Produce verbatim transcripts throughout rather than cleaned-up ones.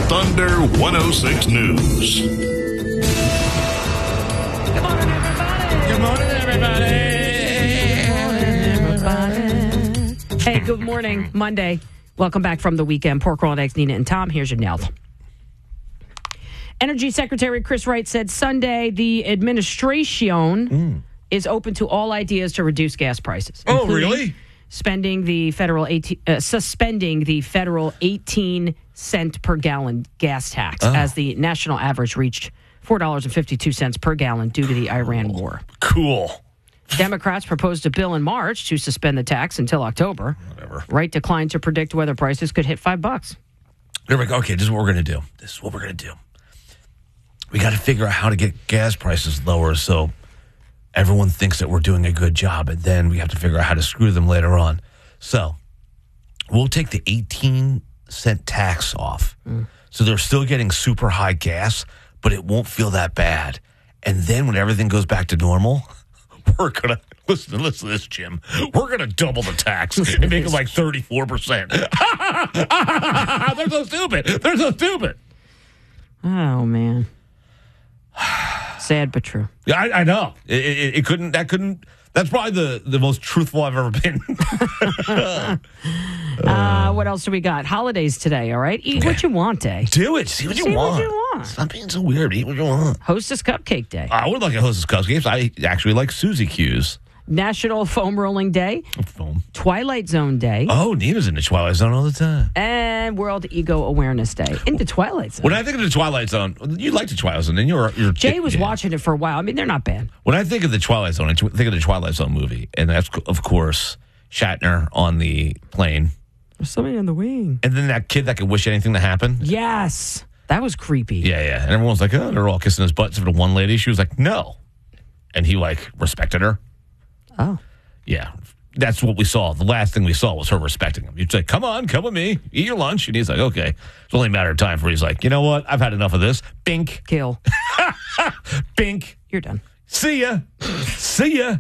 Thunder one oh six News. Good morning, everybody. Good morning, everybody. Hey, good morning. Monday. Welcome back from the weekend. Pork roll and eggs, Nina and Tom. Here's your nail. Energy Secretary Chris Wright said Sunday the administration mm. is open to all ideas to reduce gas prices. Oh, really? Spending the federal eighteen, uh, suspending the federal eighteen cent per gallon gas tax oh. as the national average reached four dollars and fifty-two cents per gallon due to the Iran war. Cool. Democrats proposed a bill in March to suspend the tax until October. Whatever. Wright declined to predict whether prices could hit five bucks. There we go. Okay, this is what we're going to do. This is what we're going to do. We got to figure out how to get gas prices lower so everyone thinks that we're doing a good job, and then we have to figure out how to screw them later on. So we'll take the eighteen cent tax off. Mm. So they're still getting super high gas, but it won't feel that bad. And then when everything goes back to normal, we're going to, listen, listen to this, Jim. We're going to double the tax and make it like thirty-four percent. They're so stupid. They're so stupid. Oh, man. Sad but true. Yeah, I, I know. It, it, it couldn't. That couldn't. That's probably the, the most truthful I've ever been. uh, what else do we got? Holidays today. All right, eat okay. what you want day. Do it. See what you See want. What you want. Stop being so weird. Eat what you want. Hostess Cupcake Day. I would like a Hostess Cupcake. I actually like Suzy Q's. National Foam Rolling Day. Foam. Twilight Zone Day. Oh, Nina's in the Twilight Zone all the time. And World Ego Awareness Day. In the Twilight Zone. When I think of the Twilight Zone, you like the Twilight Zone, and you're, you're Jay was yeah. watching it for a while. I mean, they're not bad. When I think of the Twilight Zone, I think of the Twilight Zone movie, and that's of course Shatner on the plane. There's somebody on the wing. And then that kid that could wish anything to happen. Yes, that was creepy. Yeah, yeah. And everyone's like, oh, they're all kissing his butt. Except for the one lady, she was like, no, and he like respected her. Oh. Yeah, that's what we saw. The last thing we saw was her respecting him. You'd say, come on, come with me, eat your lunch. And he's like, okay. It's only a matter of time before he's like, you know what? I've had enough of this. Bink. Kill. Bink. You're done. See ya. See ya.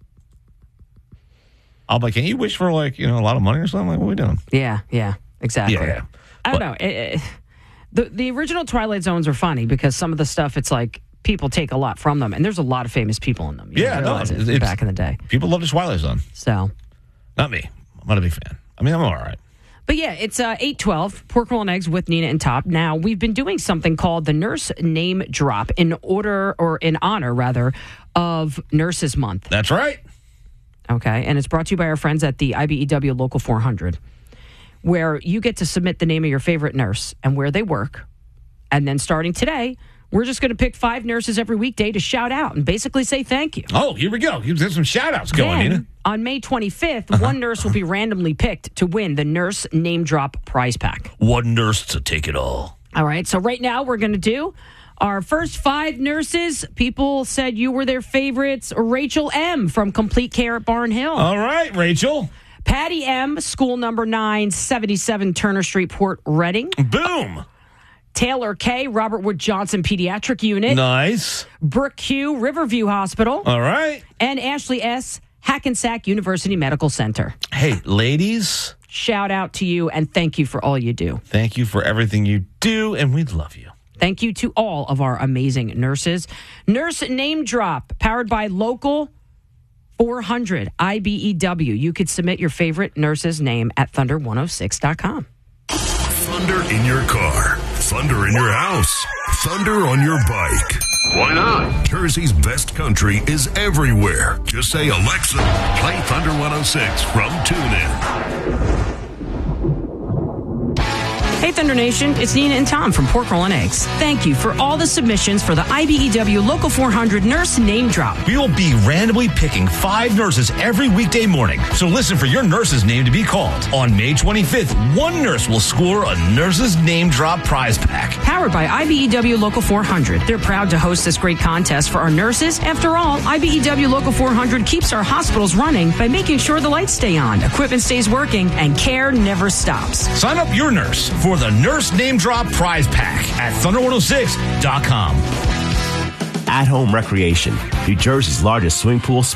I'll be like, can you wish for like, you know, a lot of money or something? Like, what are we doing? Yeah, yeah, exactly. Yeah, yeah. I don't but, know. It, it, the, the original Twilight Zones are funny because some of the stuff, it's like, people take a lot from them, and there's a lot of famous people in them. You yeah, no, it it's, back in the day. People love the Twilight Zone. So, not me. I'm not a big fan. I mean, I'm all right. But yeah, it's uh, eight twelve, Pork Roll and Eggs with Nina and Top. Now, we've been doing something called the Nurse Name Drop in order, or in honor, rather, of Nurses Month. That's right. Okay, and it's brought to you by our friends at the I B E W Local four hundred, where you get to submit the name of your favorite nurse and where they work. And then starting today, we're just going to pick five nurses every weekday to shout out and basically say thank you. Oh, here we go. There's some shout-outs going, then, Nina. On May twenty-fifth, uh-huh. one nurse will be randomly picked to win the Nurse Name Drop prize pack. One nurse to take it all. All right, so right now we're going to do our first five nurses. People said you were their favorites. Rachel M. from Complete Care at Barn Hill. All right, Rachel. Patty M., school number nine seventy-seven Turner Street, Port Reading. Boom. Taylor K., Robert Wood Johnson Pediatric Unit. Nice. Brooke Q., Riverview Hospital. All right. And Ashley S., Hackensack University Medical Center. Hey, ladies. Shout out to you, and thank you for all you do. Thank you for everything you do, and we love you. Thank you to all of our amazing nurses. Nurse Name Drop, powered by Local four hundred I B E W. You could submit your favorite nurse's name at thunder one oh six dot com. Thunder in your car. Thunder in your house. Thunder on your bike. Why not? Jersey's best country is everywhere. Just say, Alexa, play Thunder one oh six from TuneIn. Hey, Thunder Nation, it's Nina and Tom from Pork Roll and Eggs. Thank you for all the submissions for the I B E W Local four hundred Nurse Name Drop. We will be randomly picking five nurses every weekday morning, so listen for your nurse's name to be called. On May twenty-fifth, one nurse will score a Nurse's Name Drop prize pack. Powered by I B E W Local four hundred. They're proud to host this great contest for our nurses. After all, I B E W Local four hundred keeps our hospitals running by making sure the lights stay on, equipment stays working, and care never stops. Sign up your nurse for the Nurse Name Drop prize pack at thunder one oh six dot com. At Home Recreation, New Jersey's largest swimming pool